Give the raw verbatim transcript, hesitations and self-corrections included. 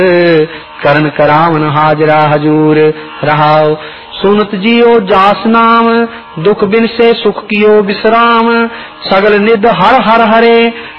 करन करावन हाजरा हजूर। रहाओ सुनत जियो जास नाम, दुख बिन से सुख कियो विश्राम। सगल निध हर हर हरे,